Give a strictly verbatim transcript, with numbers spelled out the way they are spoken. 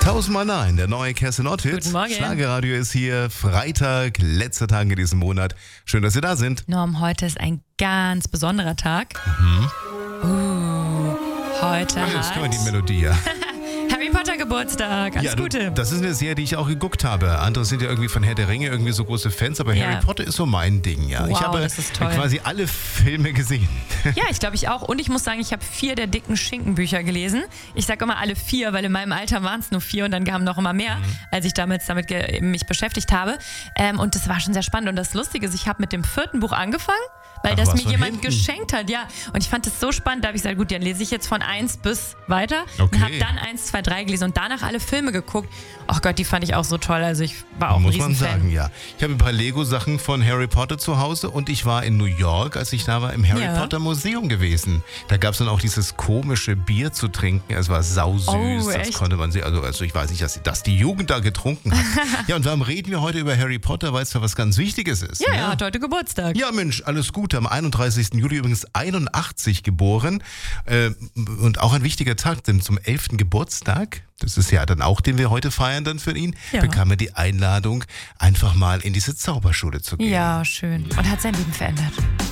Tausendmal nein, der neue Kerstin Ott-Hit. Guten Morgen. Schlagerradio ist hier, Freitag, letzter Tag in diesem Monat. Schön, dass Sie da sind. Norm, heute ist ein ganz besonderer Tag. Mhm. Uh, heute Ah, das hat können wir die Melodie, ja. Harry Potter Geburtstag. Alles ja, du, Gute. Das ist eine Serie, die ich auch geguckt habe. Andere sind ja irgendwie von Herr der Ringe irgendwie so große Fans, aber Ja. Harry Potter ist so mein Ding, ja. Wow, ich habe das ist toll. quasi alle Filme gesehen. Ja, ich glaube ich auch. Und ich muss sagen, ich habe vier der dicken Schinkenbücher gelesen. Ich sage immer alle vier, weil in meinem Alter waren es nur vier und dann kamen noch immer mehr, mhm. als ich damals damit ge- mich beschäftigt habe. Ähm, und das war schon sehr spannend. Und das Lustige ist, ich habe mit dem vierten Buch angefangen, weil Ach, das was mir von jemand hinten? geschenkt hat. Ja, und ich fand das so spannend. Da habe ich gesagt, gut, dann lese ich jetzt von eins bis weiter. Okay. Und habe dann eins, zwei, drei gelesen und danach alle Filme geguckt. Ach Gott, die fand ich auch so toll. Also ich war auch Muss ein man Riesenfan. sagen, ja. Ich habe ein paar Lego-Sachen von Harry Potter zu Hause und ich war in New York, als ich da war, im Harry Ja. Potter Museum gewesen. Da gab es dann auch dieses komische Bier zu trinken. Es war sausüß, Oh, das echt? konnte man sehen. Also, also ich weiß nicht, dass, dass die Jugend da getrunken hat. Ja, und warum reden wir heute über Harry Potter? Weil es da was ganz Wichtiges ist. Ja, ne? er hat heute Geburtstag. Ja, Mensch, alles Gute. Am einunddreißigsten Juli übrigens einundachtzig geboren. Äh, und auch ein wichtiger Tag, denn zum elften Geburtstag, das ist ja dann auch, den wir heute feiern dann für ihn, Ja. bekam er die Einladung, einfach mal in diese Zauberschule zu gehen. Ja, schön. Und hat sein Leben verändert.